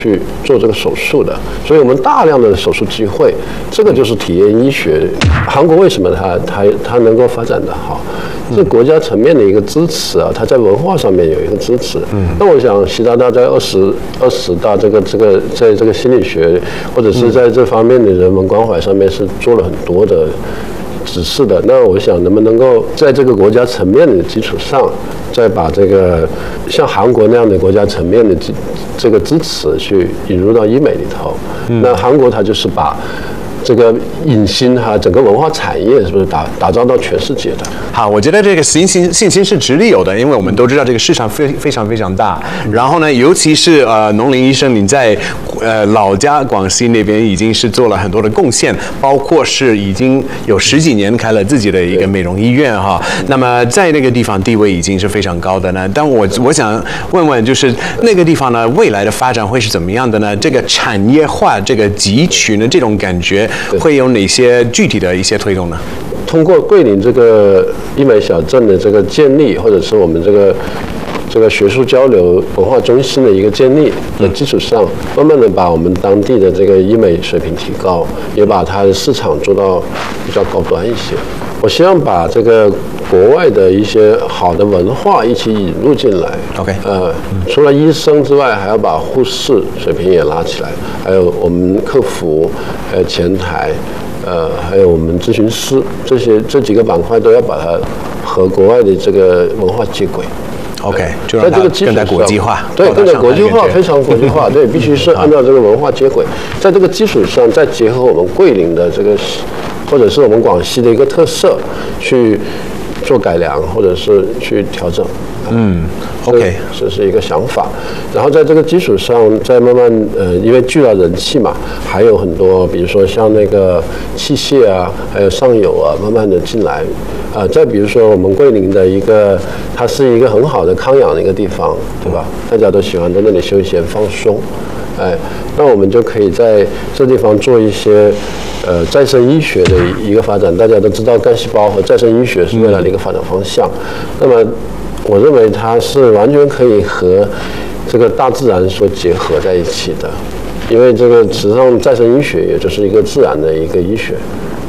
去做这个手术的，所以我们大量的手术机会，这个就是体验医学。韩国为什么它能够发展得好？是国家层面的一个支持啊，它在文化上面有一个支持。那我想习大大在20大在这个心理学或者是在这方面的人文关怀上面是做了很多的指示的。那我想能不能够在这个国家层面的基础上，再把这个像韩国那样的国家层面的这个支持去引入到医美里头。那韩国它就是把这个影星整个文化产业是不是打造到全世界的？ 好，我觉得这个信心是直立有的，因为我们都知道这个市场非常大。然后呢，尤其是农林医生，你在老家广西那边已经是做了很多的贡献，包括是已经有10几年开了自己的一个美容医院哈。那么在那个地方地位已经是非常高的呢。但我想问问，就是那个地方呢，未来的发展会是怎么样的呢？这个产业化这个集群的这种感觉。会有哪些具体的一些推动呢？ 通过桂林这个医美小镇的这个建立，或者是我们这个学术交流文化中心的一个建立的基础上，慢慢的把我们当地的这个医美水平提高，也把它的市场做到比较高端一些。我希望把这个国外的一些好的文化一起引入进来。 OK， 除了医生之外，还要把护士水平也拉起来，还有我们客服，还有前台，还有我们咨询师，这几个板块都要把它和国外的这个文化接轨。 OK， 就让它更加国际化， 对，更加国际化，非常国际化，对，必须是按照这个文化接轨，在这个基础上再结合我们桂林的这个，或者是我们广西的一个特色去做改良，或者是去调整。 OK， 这是一个想法。然后在这个基础上，再慢慢因为聚了人气嘛，还有很多，比如说像那个器械啊，还有上游啊，慢慢的进来。再比如说我们桂林的它是一个很好的康养的一个地方，对吧？大家都喜欢在那里休闲放松。那我们就可以在这地方做一些再生医学的一个发展。大家都知道干细胞和再生医学是未来的一个发展方向。那么我认为它是完全可以和这个大自然所结合在一起的，因为这个实际上再生医学也就是一个自然的一个医学。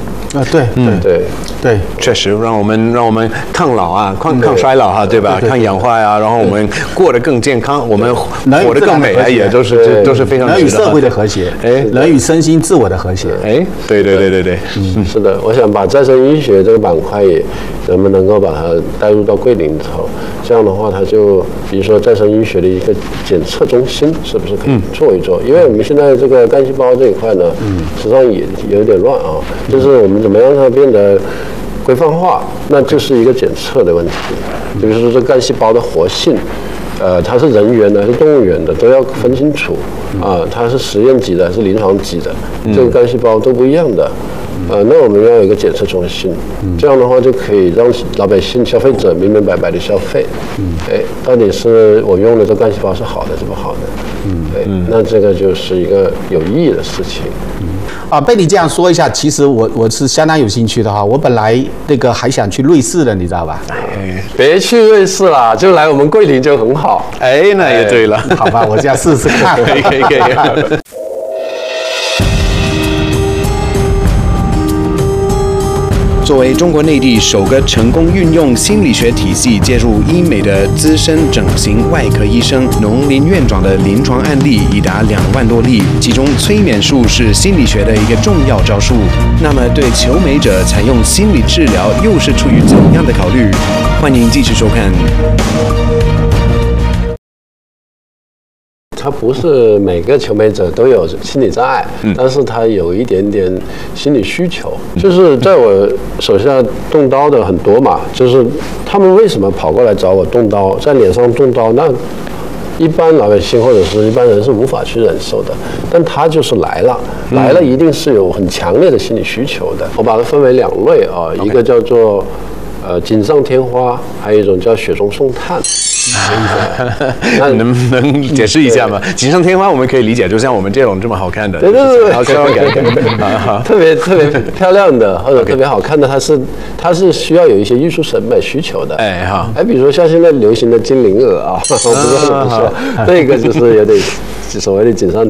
对，确实让我们抗老啊，抗衰老哈，对吧？抗氧化呀，然后我们过得更健康，我们活得更美啊，也都是非常人与社会的和谐，人与身心自我的和谐。 对， 是的，我想把再生医学这个板块也能不能够把它带入到桂林里头，这样的话，它就比如说再生医学的一个检测中心，是不是可以做一做？因为我们现在这个干细胞这一块呢，实际上也有点乱啊，就是我们怎么样让它变得规范化，那就是一个检测的问题。比如说这干细胞的活性，它是人源的还是动物源的，都要分清楚啊，它是实验级的还是临床级的，这个干细胞都不一样的。那我们要有一个检测中心，这样的话就可以让老百姓、消费者明明白白的消费。到底是我用的这干细胞是好的是不好的？那这个就是一个有意义的事情。 被你这样说一下，其实我是相当有兴趣的哈。我本来还想去瑞士的，你知道吧？ 别去瑞士啦，就来我们桂林就很好。 那也对了。 好吧，我这样试试看。 可以。作为中国内地首个成功运用心理学体系介入医美的资深整形外科医生，农林院长的临床案例已达2万多例，其中催眠术是心理学的一个重要招数。那么对求美者采用心理治疗又是出于怎样的考虑？欢迎继续收看。 他不是每个求美者都有心理障碍，但是他有一点点心理需求。就是在我手下动刀的很多嘛，就是他们为什么跑过来找我动刀，在脸上动刀，那一般老百姓或者是一般人是无法去忍受的，但他就是来了一定是有很强烈的心理需求的。我把它分为2类啊，一个叫做锦上添花，还有一种叫雪中送炭。 那能不能解释一下吗？锦上添花我们可以理解，就像我们这种这么好看的， 对，特别漂亮的或者特别好看的，它是需要有一些艺术审美需求的。比如说像现在流行的精灵耳啊，我不知道怎么说，这个就是有点所谓的锦上